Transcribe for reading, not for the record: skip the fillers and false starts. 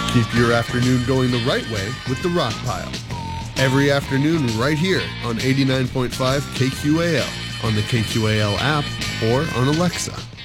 Keep your afternoon going the right way with The Rock Pile. Every afternoon right here on 89.5 KQAL, on the KQAL app, or on Alexa.